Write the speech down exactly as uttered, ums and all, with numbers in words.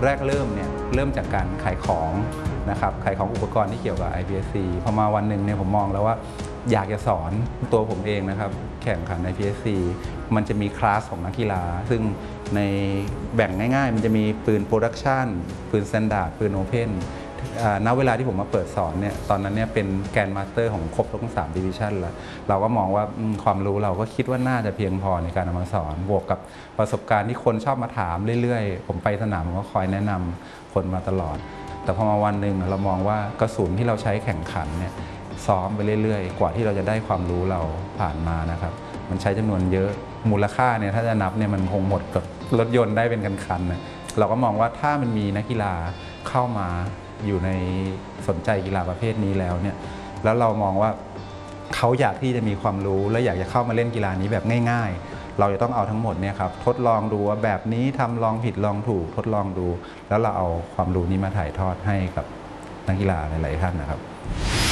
แรกเริ่มเนี่ยเริ่มจากการขายของนะครับขายของอุปกรณ์ที่เกี่ยวกับ ไอ พี เอส ซี พอมาวันหนึ่งเนี่ยผมมองแล้วว่าอยากจะสอนตัวผมเองนะครับแข่งขัน ไอ พี เอส ซี มันจะมีคลาสของนักกีฬาซึ่งในแบ่งง่ายๆมันจะมีปืนโปรดักชันปืนสแตนดาร์ดปืนโอเพนณเวลาที่ผมมาเปิดสอนเนี่ยตอนนั้นเนี่ยเป็นแกรนด์มาสเตอร์ของครบทั้งสามดิวิชั่นแล้วเราก็มองว่าความรู้เราก็คิดว่าน่าจะเพียงพอในการนำมาสอนบวกกับประสบการณ์ที่คนชอบมาถามเรื่อยๆผมไปสนามผมก็คอยแนะนำคนมาตลอดแต่พอมาวันหนึ่งเรามองว่ากระสุนที่เราใช้แข่งขันเนี่ยซ้อมไปเรื่อยๆกว่าที่เราจะได้ความรู้เราผ่านมานะครับมันใช้จำนวนเยอะมูลค่าเนี่ยถ้าจะนับเนี่ยมันคงหมดกับรถยนต์ได้เป็นคันๆนะเราก็มองว่าถ้ามันมีนักกีฬาเข้ามาอยู่ในสนใจกีฬาประเภทนี้แล้วเนี่ยแล้วเรามองว่าเขาอยากที่จะมีความรู้และอยากจะเข้ามาเล่นกีฬานี้แบบง่ายๆเราจะต้องเอาทั้งหมดเนี่ยครับทดลองดูว่าแบบนี้ทำลองผิดลองถูกทดลองดูแล้วเราเอาความรู้นี้มาถ่ายทอดให้กับนักกีฬาหลายๆท่านนะครับ